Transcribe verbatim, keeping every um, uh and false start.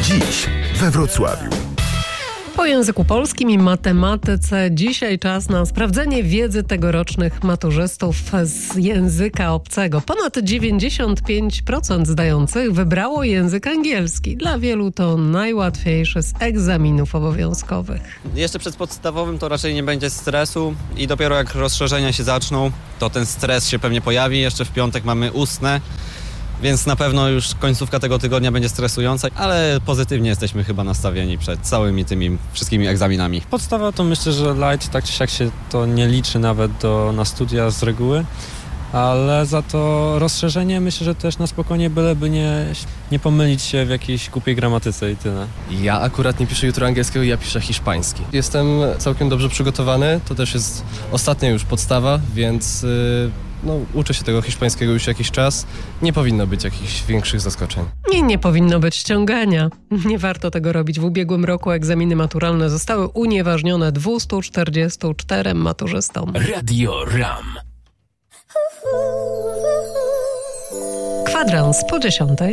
Dziś we Wrocławiu. Po języku polskim i matematyce dzisiaj czas na sprawdzenie wiedzy tegorocznych maturzystów z języka obcego. Ponad dziewięćdziesiąt pięć procent zdających wybrało język angielski. Dla wielu to najłatwiejszy z egzaminów obowiązkowych. Jeszcze przed podstawowym to raczej nie będzie stresu i dopiero jak rozszerzenia się zaczną, to ten stres się pewnie pojawi. Jeszcze w piątek mamy ustne. Więc na pewno już końcówka tego tygodnia będzie stresująca, ale pozytywnie jesteśmy chyba nastawieni przed całymi tymi wszystkimi egzaminami. Podstawa to myślę, że light, tak czy siak się to nie liczy nawet do, na studia z reguły, ale za to rozszerzenie myślę, że też na spokojnie, byleby nie, nie pomylić się w jakiejś głupiej gramatyce i tyle. Ja akurat nie piszę jutro angielskiego, ja piszę hiszpański. Jestem całkiem dobrze przygotowany, to też jest ostatnia już podstawa, więc yy, no, uczę się tego hiszpańskiego już jakiś czas. Nie powinno być jakichś większych zaskoczeń. Nie, nie powinno być ściągania. Nie warto tego robić. W ubiegłym roku egzaminy maturalne zostały unieważnione dwieście czterdzieści cztery maturzystom. Radio RAM. Kwadrans po dziesiątej.